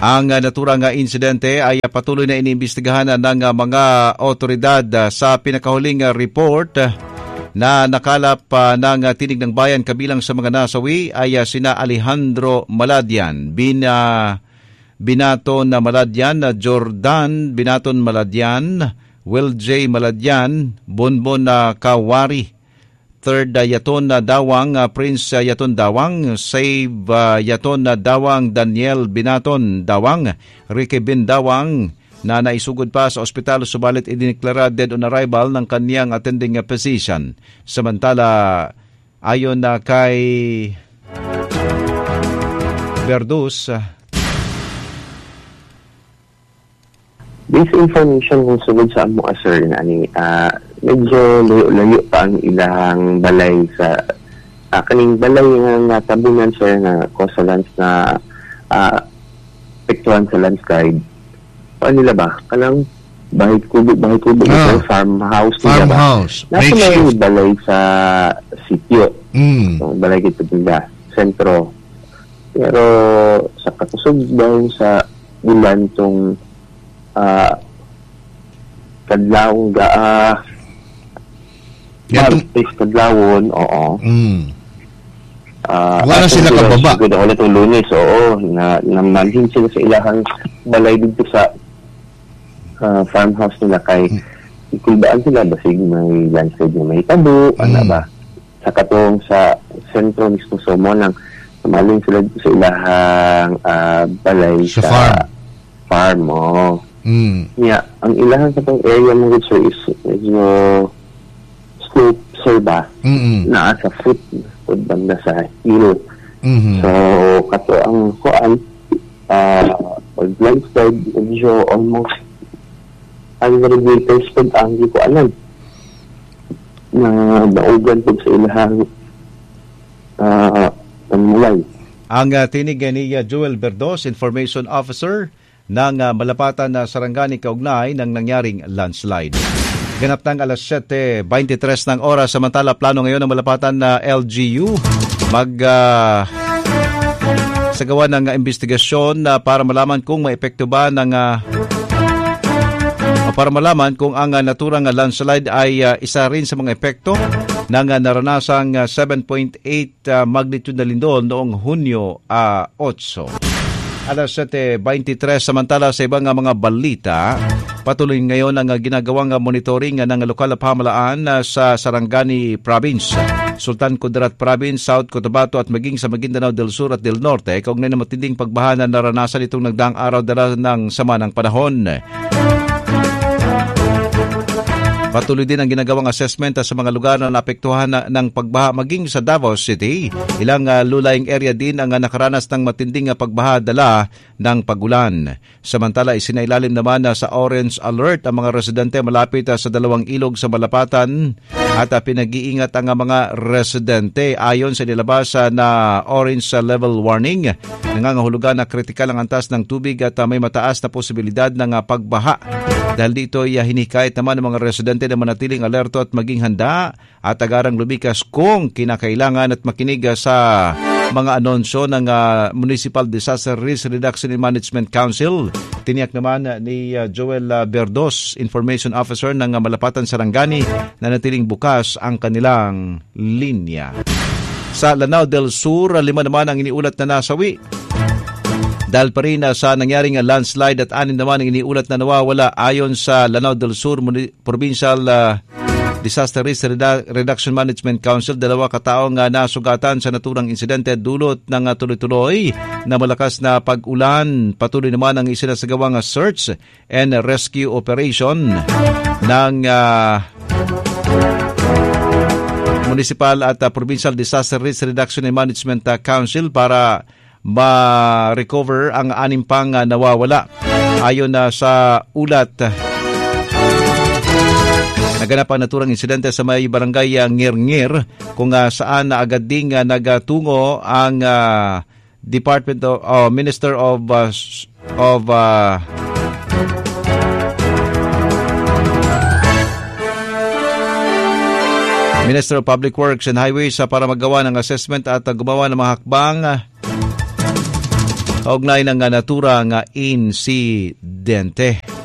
Ang naturang insidente ay patuloy na iniimbestigahan ng mga otoridad. Sa pinakahuling report na nakalap ng Tinig ng Bayan kabilang sa mga nasawi ay sina Alejandro Maladian, Binaton Maladian, Jordan Binaton Maladian, Will J. Maladian, Bonbon Kawari, Third Yaton Dawang, Prince Yaton Dawang, Save Yaton Dawang, Daniel Binaton Dawang, Ricky Bin Dawang, na naisugod pa sa ospital subalit idineklara dead on arrival ng kaniyang attending physician. Samantala, ayon na kay Verdos, this information kung sugod sa amo sir na medyo layo pa ang ilang balay sa kaning balay nga tabunan sir na coastal na epektuhan sa landslide. Ano nila ba? Kanang bahay kubo farmhouse nila ba? Nasa may balay sa sitio. So, balay kita nila, sentro. Pero sa katusog dahil sa bulan tong kadlawon kadlawon, oo. Wala sila kababa. Siguro ulit ang Lunes, oo. Namanhin sila sa ilahang balay dito sa farmhouse nila kay ikulbaan sila basig may landslide na may tabo, ba? Sa katong sa sentro mismo so mo nang maling sila sa ilahang balay sa farm mo. Yeah, ang ilahan sa itong area mo sir is medyo slope sir ba? Na sa foot banda sa hilo. So, kato ang kuan landslide medyo almost 100 meters pag ang di ko alam na naugan po sa ilahang pamulay. Ang tinig ni Joel Verdos, Information Officer ng Malapatan na Sarangani kaugnay ng nangyaring landslide. Ganap ng alas 7:23 ng oras. Samantala, plano ngayon ng Malapatan na LGU sagawa ng investigasyon para malaman kung may epekto ba ng para malaman kung ang naturang landslide ay isa rin sa mga epekto ng naranasang 7.8 magnitude na lindol noong Hunyo 8. Alas 7:23. Samantala sa ibang mga balita, patuloy ngayon ang ginagawang monitoring ng lokal na pamahalaan sa Sarangani Province, Sultan Kudarat Province, South Cotabato at maging sa Maguindanao del Sur at del Norte kaugnay ng matinding pagbaha na naranasan itong nagdaang araw dala ng sama ng panahon. Patuloy din ang ginagawang assessment sa mga lugar na naapektuhan ng pagbaha maging sa Davao City. Ilang lulaying area din ang nakaranas ng matinding pagbaha dala ng pagulan. Samantala, isinailalim naman sa orange alert ang mga residente malapit sa dalawang ilog sa Malapatan at pinag-iingat ang mga residente ayon sa nilabas na orange level warning. Nangangahulugan na kritikal ang antas ng tubig at may mataas na posibilidad ng pagbaha. Dahil dito ay hinikayat naman ng mga residente na manatiling alerto at maging handa at agarang lumikas kung kinakailangan at makinig sa mga anonsyo ng Municipal Disaster Risk Reduction and Management Council. Tiniyak naman ni Joel Verdos, Information Officer ng Malapatan Sarangani, na natiling bukas ang kanilang linya. Sa Lanao del Sur, 5 naman ang iniulat na nasawi. Dahil pa rin sa nangyaring landslide at 6 naman ang iniulat na nawawala ayon sa Lanao del Sur Provincial Disaster Risk Reduction Management Council. 2 kataong nasugatan sa naturang insidente dulot ng tuloy-tuloy na malakas na pag-ulan. Patuloy naman ang isinasagawang search and rescue operation ng Municipal at Provincial Disaster Risk Reduction and Management Council para ma-recover ang 6 pang nawawala. Ayon sa ulat, naganap ang naturang insidente sa may barangay Ngir-Ngir kung saan agad ding nagtungo ang Department of Minister of Minister of Public Works and Highways para magawa ng assessment at gumawa ng mga hakbang kaugnay ng natura nga insidente.